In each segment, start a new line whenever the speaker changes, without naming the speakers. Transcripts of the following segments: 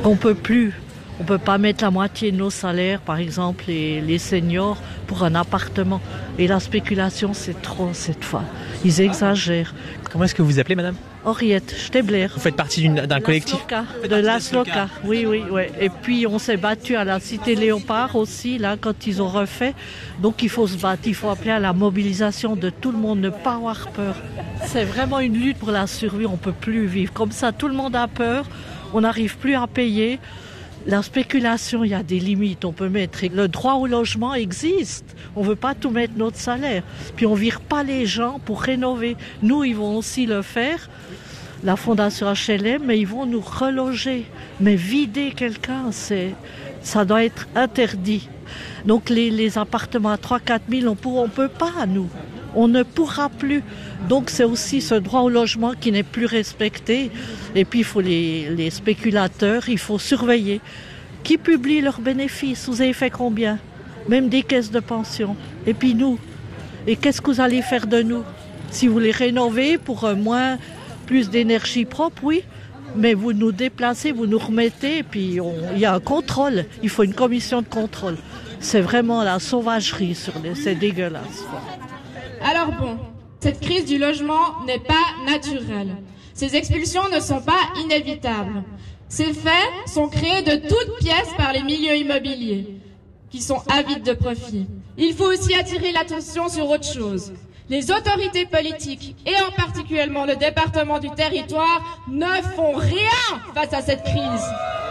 On peut plus. On peut pas mettre la moitié de nos salaires, par exemple, les seniors, pour un appartement. Et la spéculation, c'est trop cette fois. Ils exagèrent.
Comment est-ce que vous vous appelez, madame ?
Henriette Stebler.
Vous faites partie d'un collectif ?
De l'Asloca, oui. Et puis on s'est battu à la Cité Léopard aussi, là, quand ils ont refait. Donc il faut se battre, il faut appeler à la mobilisation de tout le monde, ne pas avoir peur. C'est vraiment une lutte pour la survie, on peut plus vivre. Comme ça, tout le monde a peur, on n'arrive plus à payer. La spéculation, il y a des limites, on peut mettre. Le droit au logement existe. On ne veut pas tout mettre notre salaire. Puis on ne vire pas les gens pour rénover. Nous, ils vont aussi le faire, la fondation HLM, mais ils vont nous reloger. Mais vider quelqu'un, ça doit être interdit. Donc les appartements à 3-4 000, on peut pas, nous. On ne pourra plus. Donc c'est aussi ce droit au logement qui n'est plus respecté. Et puis il faut les spéculateurs, il faut surveiller. Qui publie leurs bénéfices? Vous avez fait combien? Même des caisses de pension. Et puis nous. Et qu'est-ce que vous allez faire de nous? Si vous les rénovez pour plus d'énergie propre, oui. Mais vous nous déplacez, vous nous remettez, et puis il y a un contrôle. Il faut une commission de contrôle. C'est vraiment la sauvagerie c'est dégueulasse.
Alors bon, cette crise du logement n'est pas naturelle. Ces expulsions ne sont pas inévitables. Ces faits sont créés de toutes pièces par les milieux immobiliers, qui sont avides de profit. Il faut aussi attirer l'attention sur autre chose. Les autorités politiques, et en particulièrement le département du territoire, ne font rien face à cette crise.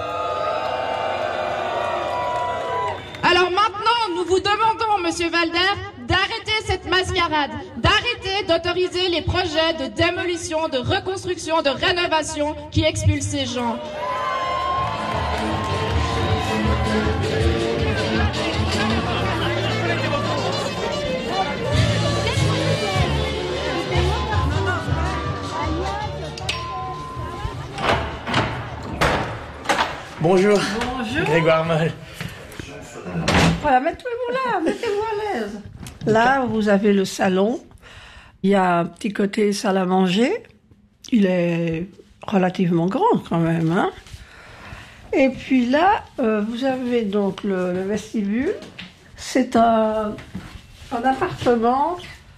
Alors maintenant, nous vous demandons, Monsieur Valder, d'arrêter cette mascarade, d'arrêter d'autoriser les projets de démolition, de reconstruction, de rénovation qui expulsent ces gens.
Bonjour.
Bonjour.
Grégoire Moll.
Voilà, mettez-vous là, mettez-vous à l'aise. Là, vous avez le salon. Il y a un petit côté salle à manger. Il est relativement grand quand même, hein. Et puis là, vous avez donc le vestibule. C'est un appartement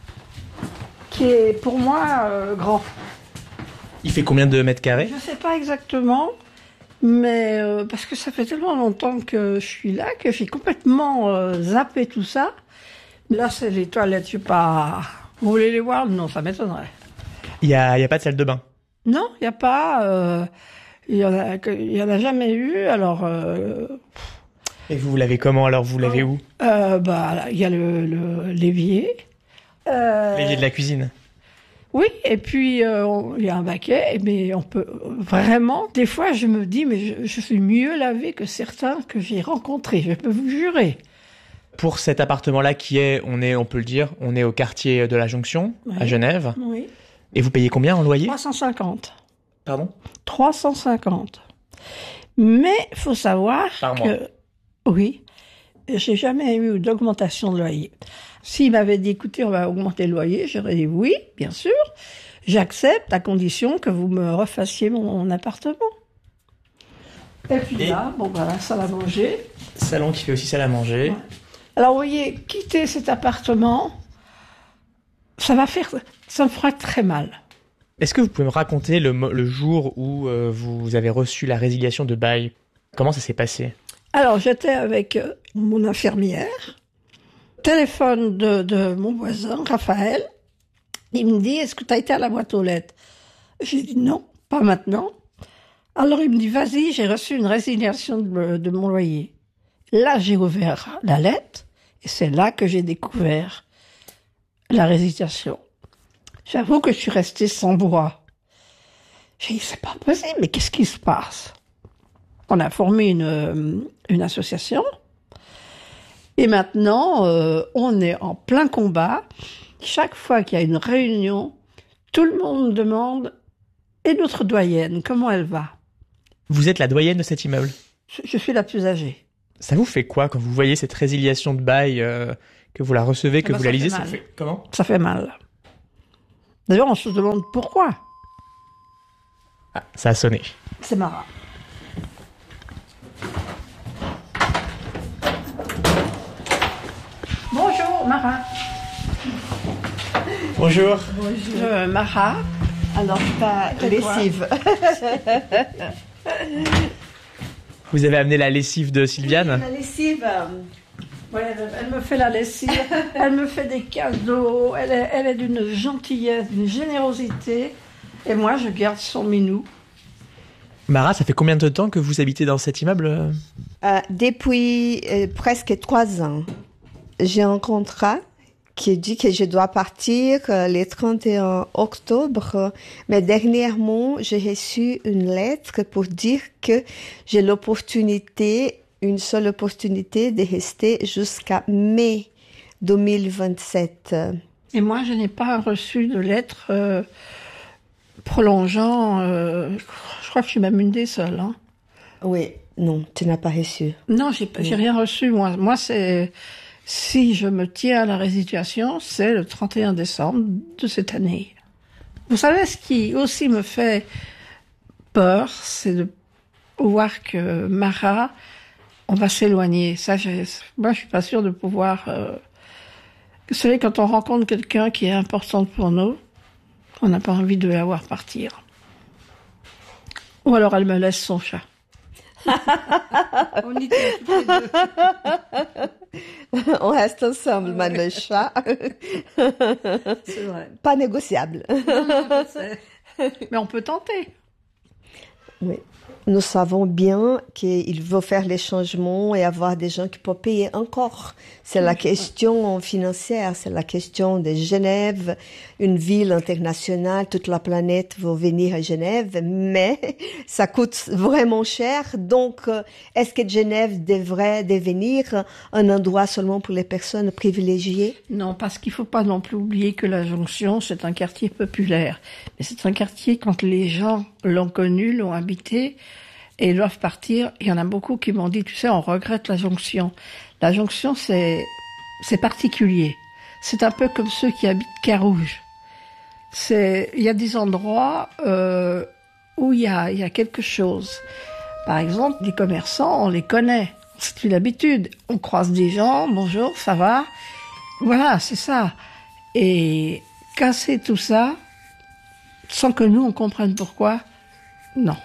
qui est pour moi grand.
Il fait combien de mètres carrés?
Je ne sais pas exactement. Mais parce que ça fait tellement longtemps que je suis là que j'ai complètement zappé tout ça. Là, c'est les toilettes, je sais pas. Vous voulez les voir? Non, ça m'étonnerait.
Il y a pas de salle de bain?
Non, il n'y a pas. Il y en a jamais eu. Alors.
Et vous l'avez comment alors? Vous l'avez où?
Bah, il y a l'évier.
L'évier de la cuisine.
Oui, et puis il y a un baquet, mais on peut vraiment. Des fois, je me dis, mais je suis mieux lavée que certains que j'ai rencontrés. Je peux vous jurer.
Pour cet appartement-là on peut le dire, on est au quartier de la Jonction, oui, à Genève.
Oui.
Et vous payez combien en loyer?
350.
Pardon?
350. Mais il faut savoir
par mois.
Oui, j'ai jamais eu d'augmentation de loyer. S'il m'avait dit, écoutez, on va augmenter le loyer, j'aurais dit oui, bien sûr. J'accepte à condition que vous me refassiez mon appartement. Et puis là, bon ben la salle à manger.
Salon qui fait aussi salle à manger. Ouais.
Alors vous voyez, quitter cet appartement, ça me fera très mal.
Est-ce que vous pouvez me raconter le jour où vous avez reçu la résiliation de bail? Comment ça s'est passé?
Alors j'étais avec mon infirmière. Téléphone de mon voisin, Raphaël. Il me dit, est-ce que tu as été à la boîte aux lettres? J'ai dit non, pas maintenant. Alors il me dit, vas-y, j'ai reçu une résiliation de mon loyer. Là, j'ai ouvert la lettre et c'est là que j'ai découvert la résiliation. J'avoue que je suis restée sans voix. J'ai dit, c'est pas possible, mais qu'est-ce qui se passe? On a formé une association. Et maintenant, on est en plein combat. Chaque fois qu'il y a une réunion, tout le monde demande « Et notre doyenne, comment elle va ?»
Vous êtes la doyenne de cet immeuble?
Je suis la plus âgée.
Ça vous fait quoi quand vous voyez cette résiliation de bail, que vous la recevez, que vous la lisez?
Ça fait
comment?
Ça fait mal. D'ailleurs, on se demande pourquoi.
Ah, ça a sonné.
C'est marrant. Mara.
Bonjour.
Bonjour. Mara. Alors, ta lessive.
Vous avez amené la lessive de Sylviane?
La lessive. Ouais, elle me fait la lessive, elle me fait des cadeaux, elle est d'une gentillesse, d'une générosité. Et moi, je garde son minou.
Mara, ça fait combien de temps que vous habitez dans cet immeuble?
Depuis presque 3 ans. J'ai un contrat qui dit que je dois partir le 31 octobre. Mais dernièrement, j'ai reçu une lettre pour dire que j'ai une seule opportunité de rester jusqu'à mai 2027.
Et moi, je n'ai pas reçu de lettre prolongeant. Je crois que je suis même une des seules. Hein.
Oui, non, tu n'as pas reçu.
Non, j'ai rien reçu. Moi, c'est si je me tiens à la résiliation, c'est le 31 décembre de cette année. Vous savez, ce qui aussi me fait peur, c'est de voir que Mara, on va s'éloigner. Moi, je suis pas sûre de pouvoir. Vous savez, quand on rencontre quelqu'un qui est important pour nous, on n'a pas envie de la voir partir. Ou alors elle me laisse son chat. On y tient toutes les deux.
On reste ensemble, madame chat.
C'est vrai.
Pas négociable.
Mais on peut tenter.
Oui. Nous savons bien qu'il faut faire les changements et avoir des gens qui peuvent payer encore. C'est la question financière, c'est la question de Genève, une ville internationale, toute la planète va venir à Genève, mais ça coûte vraiment cher. Donc, est-ce que Genève devrait devenir un endroit seulement pour les personnes privilégiées?
Non, parce qu'il faut pas non plus oublier que la Jonction, c'est un quartier populaire. Mais c'est un quartier, quand les gens l'ont connu, l'ont habité, et ils doivent partir. Il y en a beaucoup qui m'ont dit, tu sais, on regrette la Jonction. La Jonction, c'est particulier. C'est un peu comme ceux qui habitent Carouge. Il y a des endroits où il y a quelque chose. Par exemple, les commerçants, on les connaît. C'est une habitude. On croise des gens, bonjour, ça va? Voilà, c'est ça. Et casser tout ça, sans que nous, on comprenne pourquoi, non.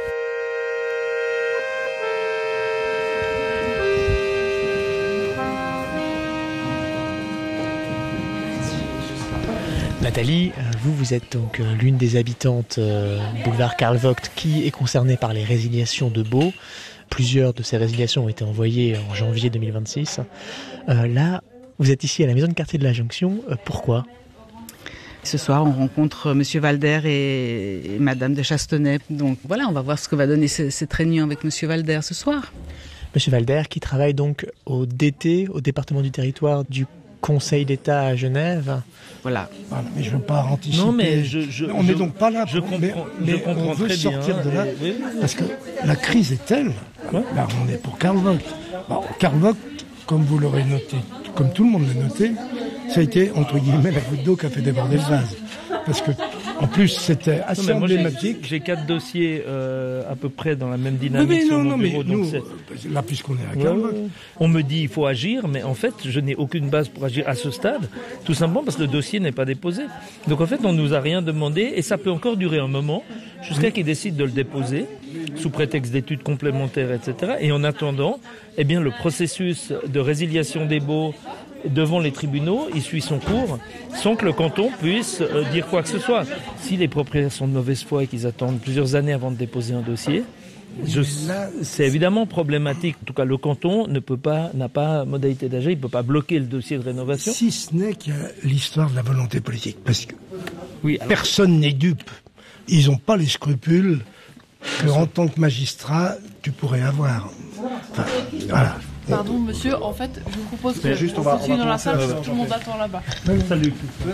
Nathalie, vous êtes donc l'une des habitantes boulevard Karl Vogt qui est concernée par les résiliations de baux. Plusieurs de ces résiliations ont été envoyées en janvier 2026. Là, vous êtes ici à la maison de quartier de la Jonction. Pourquoi ?
Ce soir, on rencontre Monsieur Valder et Madame de Chastenay. Donc voilà, on va voir ce que va donner cette réunion avec Monsieur Valder ce soir.
Monsieur Valder qui travaille donc au DT, au département du territoire du Conseil d'État à Genève.
Voilà, mais je ne veux pas anticiper. Non, mais on n'est donc pas là. Je comprends on veut sortir de là parce que la crise est telle. Ouais. Là, on est pour Karl Vogt. Karl Vogt, comme vous l'aurez noté, comme tout le monde l'a noté, ça a été entre guillemets la goutte d'eau qui a fait déborder le vase. Parce que en plus c'était assez emblématique.
J'ai 4 dossiers à peu près dans la même dynamique sur mon bureau.
Mais nous, là puisqu'on est à Karl Vogt.
On me dit il faut agir, mais en fait je n'ai aucune base pour agir à ce stade, tout simplement parce que le dossier n'est pas déposé. Donc en fait on nous a rien demandé et ça peut encore durer un moment jusqu'à qu'ils décident de le déposer sous prétexte d'études complémentaires, etc. Et en attendant, eh bien le processus de résiliation des baux devant les tribunaux, il suit son cours sans que le canton puisse dire quoi que ce soit. Si les propriétaires sont de mauvaise foi et qu'ils attendent plusieurs années avant de déposer un dossier, c'est évidemment problématique. En tout cas, le canton n'a pas modalité d'agir, il ne peut pas bloquer le dossier de rénovation.
Si ce n'est qu'il y a l'histoire de la volonté politique, parce que personne n'est dupe. Ils n'ont pas les scrupules que, en tant que magistrat, tu pourrais avoir. Enfin, voilà.
Pardon, monsieur, en fait, je vous propose que on continue dans la salle parce que tout le monde attend là-bas.
Salut.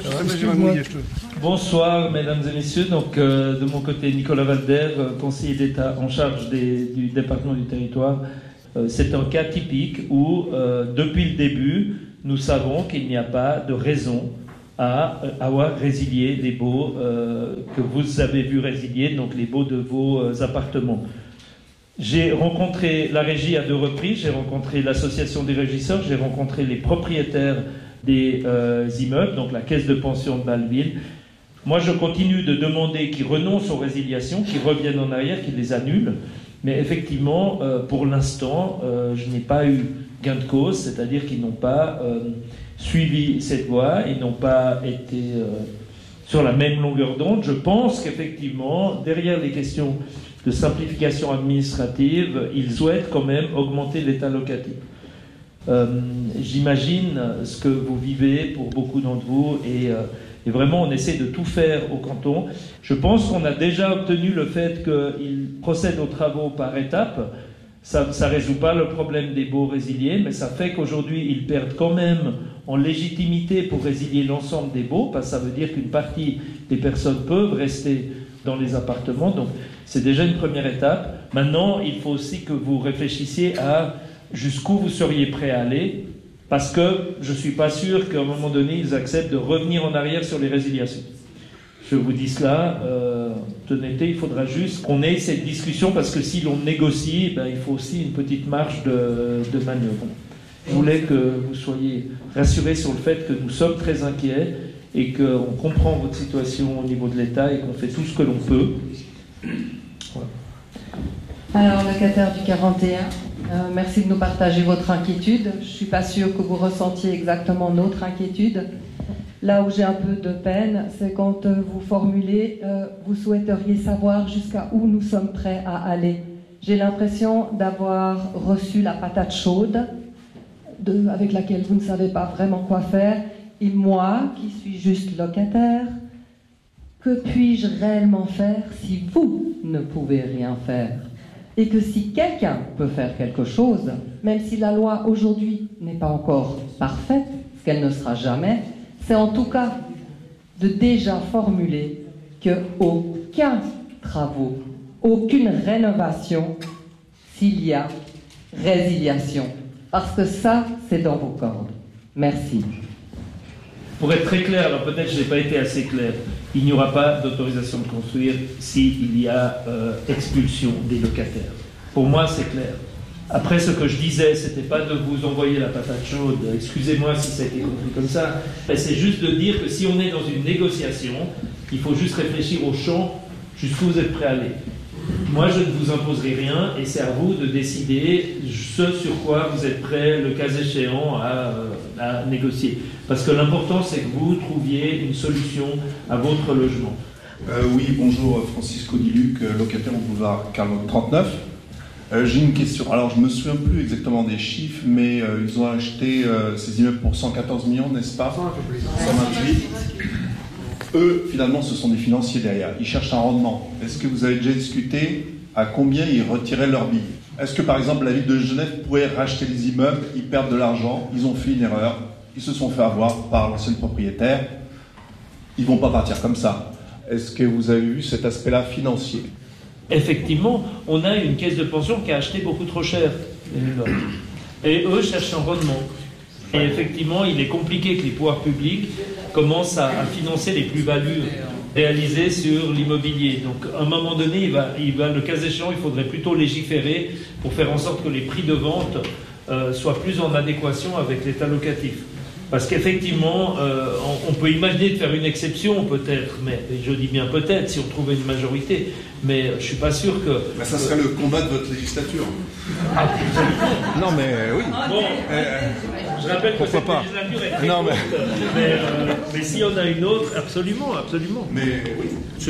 Bonsoir, mesdames et messieurs. Donc, de mon côté, Nicolas Valder, conseiller d'État en charge du département du territoire. C'est un cas typique où, depuis le début, nous savons qu'il n'y a pas de raison à avoir résilié les baux que vous avez vu résilier, donc les baux de vos appartements. J'ai rencontré la régie à 2 reprises, j'ai rencontré l'association des régisseurs, j'ai rencontré les propriétaires des immeubles, donc la caisse de pension de Bâle-Ville. Moi, je continue de demander qu'ils renoncent aux résiliations, qu'ils reviennent en arrière, qu'ils les annulent. Mais effectivement, pour l'instant, je n'ai pas eu gain de cause, c'est-à-dire qu'ils n'ont pas suivi cette voie, ils n'ont pas été sur la même longueur d'onde. Je pense qu'effectivement, derrière les questions de simplification administrative, ils souhaitent quand même augmenter l'état locatif. J'imagine ce que vous vivez pour beaucoup d'entre vous et vraiment on essaie de tout faire au canton. Je pense qu'on a déjà obtenu le fait qu'ils procèdent aux travaux par étapes. Ça ne résout pas le problème des baux résiliés, mais ça fait qu'aujourd'hui ils perdent quand même en légitimité pour résilier l'ensemble des baux, parce que ça veut dire qu'une partie des personnes peuvent rester dans les appartements. Donc c'est déjà une première étape. Maintenant, il faut aussi que vous réfléchissiez à jusqu'où vous seriez prêt à aller, parce que je ne suis pas sûr qu'à un moment donné, ils acceptent de revenir en arrière sur les résiliations. Je vous dis cela, d'honnêteté, il faudra juste qu'on ait cette discussion, parce que si l'on négocie, ben, il faut aussi une petite marge de manœuvre. Je voulais que vous soyez rassurés sur le fait que nous sommes très inquiets et qu'on comprend votre situation au niveau de l'État et qu'on fait tout ce que l'on peut. Voilà.
Alors, locataire du 41, merci de nous partager votre inquiétude. Je ne suis pas sûre que vous ressentiez exactement notre inquiétude. Là où j'ai un peu de peine, c'est quand vous formulez, vous souhaiteriez savoir jusqu'à où nous sommes prêts à aller. J'ai l'impression d'avoir reçu la patate chaude, avec laquelle vous ne savez pas vraiment quoi faire. Et moi, qui suis juste locataire, que puis-je réellement faire si vous ne pouvez rien faire ? Et que si quelqu'un peut faire quelque chose, même si la loi aujourd'hui n'est pas encore parfaite, ce qu'elle ne sera jamais, c'est en tout cas de déjà formuler qu'aucun travaux, aucune rénovation, s'il y a résiliation. Parce que ça, c'est dans vos cordes. Merci.
Pour être très clair, alors peut-être je n'ai pas été assez clair, il n'y aura pas d'autorisation de construire s'il y a expulsion des locataires. Pour moi, c'est clair. Après, ce que je disais, c'était pas de vous envoyer la patate chaude, excusez-moi si ça a été compris comme ça, mais c'est juste de dire que si on est dans une négociation, il faut juste réfléchir au champ jusqu'où vous êtes prêt à aller. Moi, je ne vous imposerai rien et c'est à vous de décider ce sur quoi vous êtes prêt, le cas échéant, à négocier. Parce que l'important, c'est que vous trouviez une solution à votre logement.
Oui, bonjour, Francisco Diluc, locataire au boulevard Carl-Vogt 39. J'ai une question. Alors, je ne me souviens plus exactement des chiffres, mais ils ont acheté ces immeubles pour 114 millions, n'est-ce pas ? 128. Eux, finalement, ce sont des financiers derrière. Ils cherchent un rendement. Est-ce que vous avez déjà discuté à combien ils retiraient leur billet ? Est-ce que, par exemple, la ville de Genève pourrait racheter les immeubles ? Ils perdent de l'argent, ils ont fait une erreur, ils se sont fait avoir par l'ancien propriétaire. Ils ne vont pas partir comme ça. Est-ce que vous avez vu cet aspect-là financier ?
Effectivement, on a une caisse de pension qui a acheté beaucoup trop cher. Et eux cherchent un rendement. Et effectivement, il est compliqué que les pouvoirs publics commencent à financer les plus-values réalisées sur l'immobilier. Donc, à un moment donné, le cas échéant, il faudrait plutôt légiférer pour faire en sorte que les prix de vente soient plus en adéquation avec l'état locatif. Parce qu'effectivement, on peut imaginer de faire une exception peut-être, mais je dis bien peut-être si on trouvait une majorité, mais je ne suis pas sûr que...
Ben, ça serait le combat de votre législature.
Ah,
non mais oui. Bon,
je rappelle que cette législature est très courte, mais s'il y en a une autre, absolument.
Mais oui.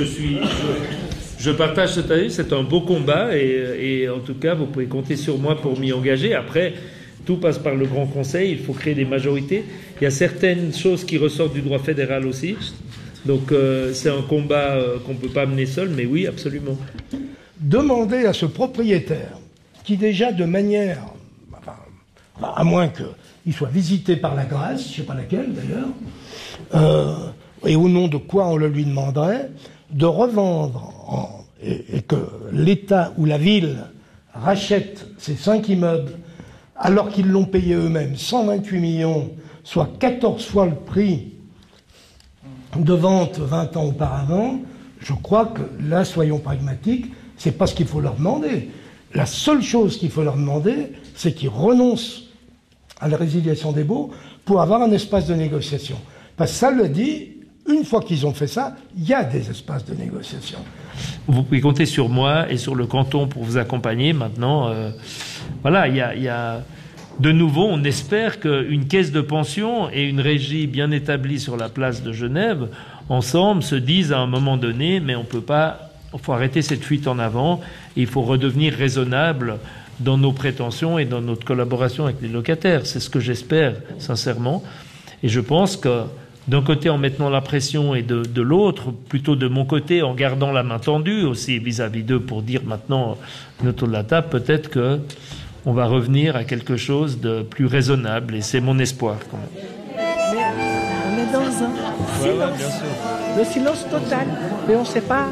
Je partage cet avis, c'est un beau combat et en tout cas, vous pouvez compter sur moi pour m'y engager. Après, tout passe par le Grand Conseil, il faut créer des majorités. Il y a certaines choses qui ressortent du droit fédéral aussi. Donc c'est un combat qu'on ne peut pas mener seul, mais oui, absolument.
Demander à ce propriétaire, qui déjà de manière, à moins qu'il soit visité par la grâce, je ne sais pas laquelle d'ailleurs, et au nom de quoi on le lui demanderait, de revendre, et que l'État ou la ville rachète ces 5 immeubles alors qu'ils l'ont payé eux-mêmes 128 millions, soit 14 fois le prix de vente 20 ans auparavant, je crois que là, soyons pragmatiques, c'est pas ce qu'il faut leur demander. La seule chose qu'il faut leur demander, c'est qu'ils renoncent à la résiliation des baux, pour avoir un espace de négociation. Parce que ça le dit, une fois qu'ils ont fait ça, il y a des espaces de négociation.
Vous pouvez compter sur moi et sur le canton pour vous accompagner. Maintenant, voilà, il y a de nouveau, on espère qu'une caisse de pension et une régie bien établie sur la place de Genève, ensemble, se disent à un moment donné, mais on peut pas, il faut arrêter cette fuite en avant, et il faut redevenir raisonnable dans nos prétentions et dans notre collaboration avec les locataires. C'est ce que j'espère, sincèrement. Et je pense que d'un côté en maintenant la pression et de l'autre, plutôt de mon côté en gardant la main tendue aussi vis-à-vis d'eux pour dire maintenant, autour de la table, peut-être que on va revenir à quelque chose de plus raisonnable et c'est mon espoir quand même.
On est dans un silence,
bien sûr.
Le silence total, mais on ne sait pas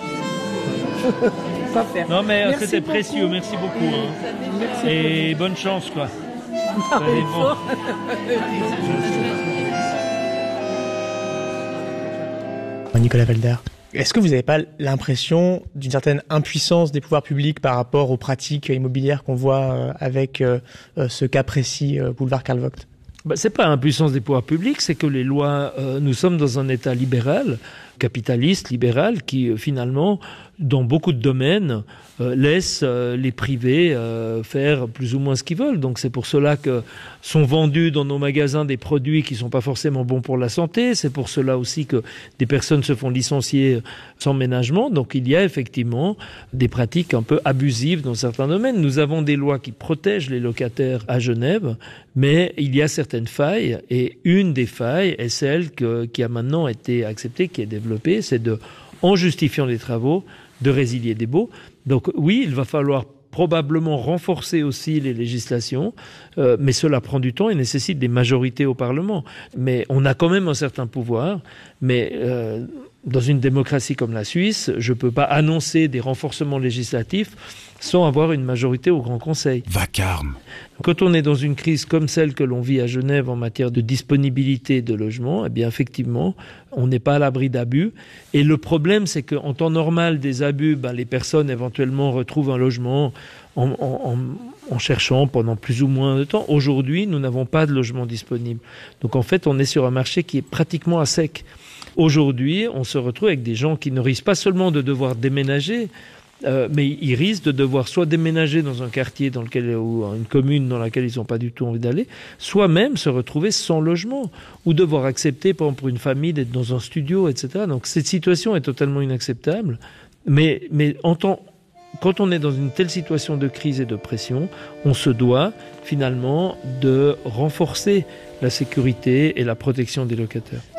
quoi faire.
Non mais
merci
c'était
beaucoup.
précieux, merci beaucoup. Hein.
Merci
et
beaucoup.
bonne chance quoi.
Allez, bon.
Nicolas Walder, est-ce que vous n'avez pas l'impression d'une certaine impuissance des pouvoirs publics par rapport aux pratiques immobilières qu'on voit avec ce cas précis, boulevard Karl Vogt ?
C'est pas l'impuissance des pouvoirs publics, c'est que les lois, nous sommes dans un État libéral, capitaliste, libéral, qui finalement, dans beaucoup de domaines, laisse les privés faire plus ou moins ce qu'ils veulent. Donc c'est pour cela que sont vendus dans nos magasins des produits qui sont pas forcément bons pour la santé. C'est pour cela aussi que des personnes se font licencier sans ménagement. Donc il y a effectivement des pratiques un peu abusives dans certains domaines. Nous avons des lois qui protègent les locataires à Genève, mais il y a certaines failles. Et une des failles est celle qui a maintenant été acceptée, qui est développée, c'est en justifiant les travaux, de résilier des baux. Donc oui, il va falloir probablement renforcer aussi les législations, mais cela prend du temps et nécessite des majorités au Parlement. Mais on a quand même un certain pouvoir, mais dans une démocratie comme la Suisse, je ne peux pas annoncer des renforcements législatifs sans avoir une majorité au Grand Conseil.
Vacarme.
Quand on est dans une crise comme celle que l'on vit à Genève en matière de disponibilité de logement, eh bien effectivement, on n'est pas à l'abri d'abus. Et le problème, c'est qu'en temps normal des abus, les personnes éventuellement retrouvent un logement en cherchant pendant plus ou moins de temps. Aujourd'hui, nous n'avons pas de logement disponible. Donc en fait, on est sur un marché qui est pratiquement à sec. Aujourd'hui, on se retrouve avec des gens qui ne risquent pas seulement de devoir déménager, mais ils risquent de devoir soit déménager dans un quartier ou une commune dans laquelle ils n'ont pas du tout envie d'aller, soit même se retrouver sans logement, ou devoir accepter, par exemple, pour une famille d'être dans un studio, etc. Donc cette situation est totalement inacceptable. Mais quand on est dans une telle situation de crise et de pression, on se doit finalement de renforcer la sécurité et la protection des locataires.